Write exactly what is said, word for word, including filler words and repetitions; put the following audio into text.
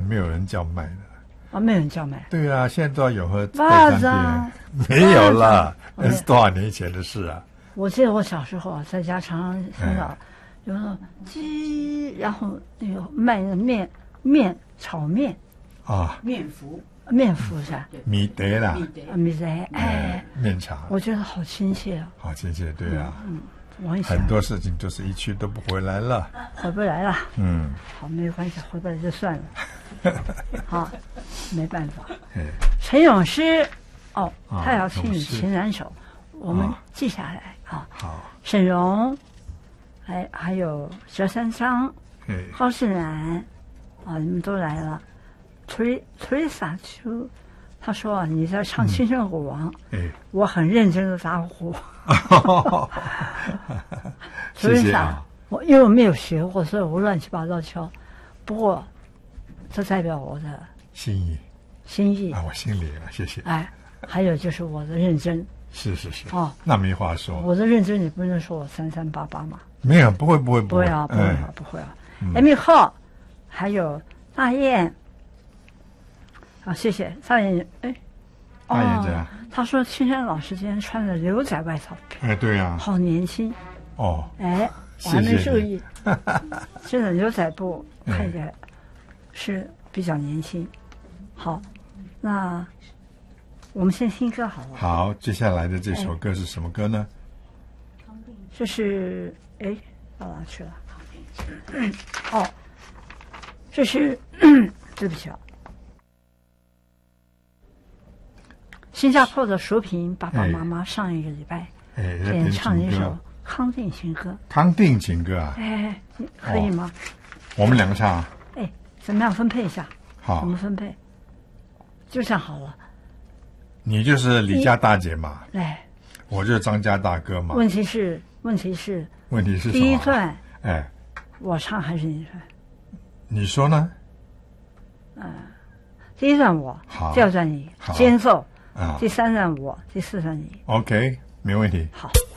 没有人叫卖的。 啊，没有人叫卖。 对啊，现在都要有喝袜子啊， 没有了，那是多少年以前的事啊！ 我记得我小时候啊，在家常常听到有那种鸡，然后那个卖那个面面炒面啊， 面糊， 面糊是吧？ 米德啦， 啊，米德，哎， 面茶， 我觉得好亲切啊， 好亲切，对啊， 嗯，我很想很多事情就是一去都不回来了， 回不来了， 嗯， 好，没有关系，回不来就算了。好，没办法。陈咏诗，哦，他要请你琴燃手，我们记下来啊。 好， 沈荣，还还有佘三章、高世兰，啊，你们都来了。崔崔萨秋，他说啊，你在唱《青春舞王》，我很认真的打鼓。 谢谢啊。 我因为我没有学过，所以我乱七八糟敲。不过。这代表我的心意， 心意啊，我心里了，谢谢。 哎，还有就是我的认真， 是是是， 哦， 那没话说。 我的认真，你不能说我三三八八嘛？ 没有，不会不会不会啊，不会啊，不会啊。艾米浩，还有大雁，好，谢谢大雁。哎， 大雁这样， 他说青山老师今天穿的牛仔外套， 哎，对呀， 好年轻哦。 哎，我还没注意，真的牛仔布看起来。是比较年轻，好，那我们先听歌好了。 好，接下来的这首歌是什么歌呢？ 这是哎，到哪去了？嗯，哦，这是对不起啊，新加坡的淑萍爸爸妈妈上一个礼拜演唱一首康定情歌。 康定情歌啊？ 哎，可以吗？ 我们两个唱。 哎。怎么样分配一下？ 好， 怎么分配？就这样好了。 你就是李家大姐嘛， 哎， 我就是张家大哥嘛。 问题是，问题是， 问题是第一段， 哎， 我唱还是你唱？ 你说呢？ 嗯，第一段我，第二段你，间奏，啊，第三段我，第四段你。 OK， 没问题。 好。